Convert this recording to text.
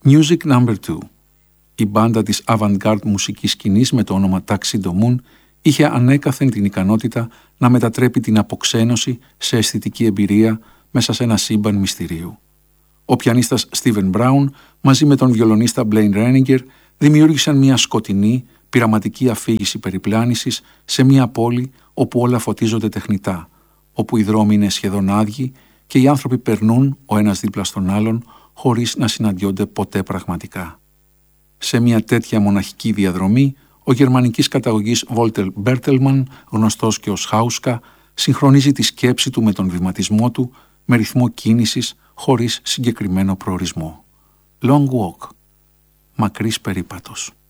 Music No. 2. Η μπάντα της avant-garde μουσικής σκηνής με το όνομα Tuxedo Moon είχε ανέκαθεν την ικανότητα να μετατρέπει την αποξένωση σε αισθητική εμπειρία μέσα σε ένα σύμπαν μυστηρίου. Ο πιανίστας Steven Brown μαζί με τον βιολονίστα Blaine Reininger δημιούργησαν μια σκοτεινή, πειραματική αφήγηση περιπλάνησης σε μια πόλη όπου όλα φωτίζονται τεχνητά, όπου οι δρόμοι είναι σχεδόν άδειοι και οι άνθρωποι περνούν ο ένας δίπλα στον άλλον χωρίς να συναντιόνται ποτέ πραγματικά. Σε μια τέτοια μοναχική διαδρομή, ο γερμανικής καταγωγής Walter Bertelmann, γνωστός και ως Χάουσκα, συγχρονίζει τη σκέψη του με τον βηματισμό του, με ρυθμό κίνησης χωρίς συγκεκριμένο προορισμό. Long walk, μακρύς περίπατος.